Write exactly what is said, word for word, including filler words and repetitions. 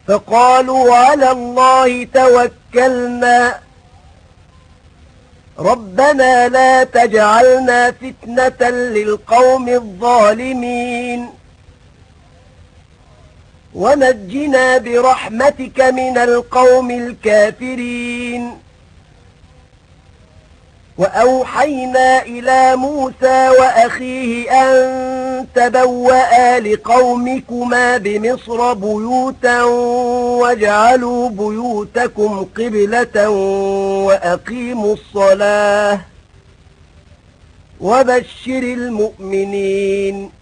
فقالوا على الله توكلنا ربنا لا تجعلنا فتنة للقوم الظالمين ونجنا برحمتك من القوم الكافرين. وأوحينا إلى موسى وأخيه أن تبوأ لقومكما بمصر بيوتا واجعلوا بيوتكم قبلة وأقيموا الصلاة وبشر المؤمنين.